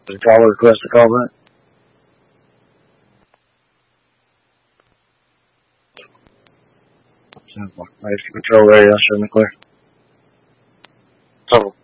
Does the caller request a call back? Major control area, showing the clear. Total.